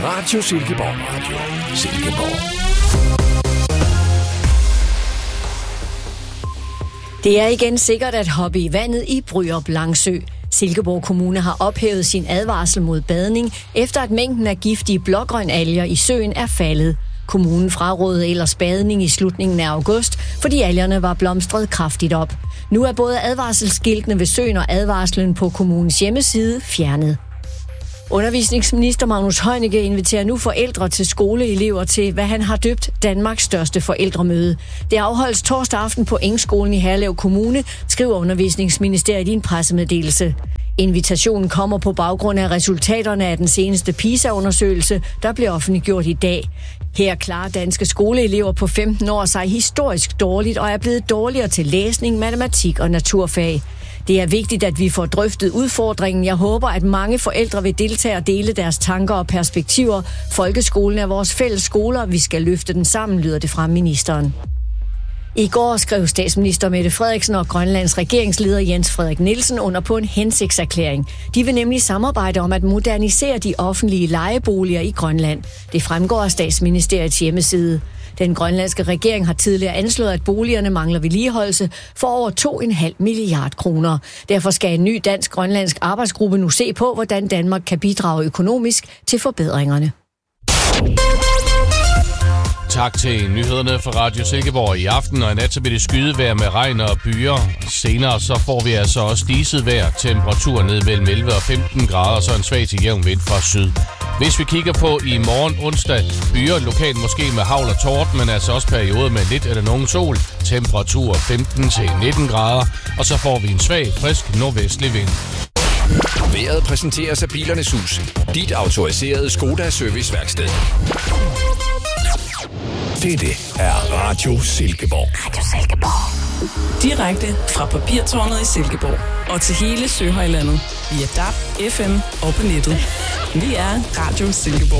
Radio Silkeborg. Radio Silkeborg. Det er igen sikkert at hoppe i vandet i Bryrup Langsø. Silkeborg Kommune har ophævet sin advarsel mod badning, efter at mængden af giftige blågrønalger i søen er faldet. Kommunen frarådede ellers badning i slutningen af august, fordi algerne var blomstret kraftigt op. Nu er både advarselsskiltene ved søen og advarslen på kommunens hjemmeside fjernet. Undervisningsminister Magnus Heunicke inviterer nu forældre til skoleelever til, hvad han har døbt Danmarks største forældremøde. Det afholdes torsdag aften på Engskolen i Herlev Kommune, skriver Undervisningsministeriet i en pressemeddelelse. Invitationen kommer på baggrund af resultaterne af den seneste PISA-undersøgelse, der blev offentliggjort i dag. Her klarer danske skoleelever på 15 år sig historisk dårligt og er blevet dårligere til læsning, matematik og naturfag. Det er vigtigt, at vi får drøftet udfordringen. Jeg håber, at mange forældre vil deltage og dele deres tanker og perspektiver. Folkeskolen er vores fælles skoler. Vi skal løfte den sammen, lyder det fra ministeren. I går skrev statsminister Mette Frederiksen og Grønlands regeringsleder Jens Frederik Nielsen under på en hensigtserklæring. De vil nemlig samarbejde om at modernisere de offentlige lejeboliger i Grønland. Det fremgår af statsministeriets hjemmeside. Den grønlandske regering har tidligere anslået, at boligerne mangler vedligeholdelse for over 2,5 milliard kroner. Derfor skal en ny dansk-grønlandsk arbejdsgruppe nu se på, hvordan Danmark kan bidrage økonomisk til forbedringerne. Tak til nyhederne fra Radio Silkeborg. I aften og i nat så bliver det skydevejr med regn og byer. Senere så får vi altså også diset vejr. Temperatur ned mellem 11 og 15 grader, så en svag til jævn vind fra syd. Hvis vi kigger på i morgen onsdag, byer lokalt måske med hagl og torden, men altså også perioder med lidt eller nogen sol. Temperatur 15 til 19 grader, og så får vi en svag, frisk nordvestlig vind. Vejret præsenteres af Bilernes Hus. Dit autoriserede Skoda serviceværksted. Dette er Radio Silkeborg. Radio Silkeborg. Direkte fra Papirtårnet i Silkeborg og til hele Søhøjlandet via DAB, FM og på nettet. Vi er Radio Silkeborg.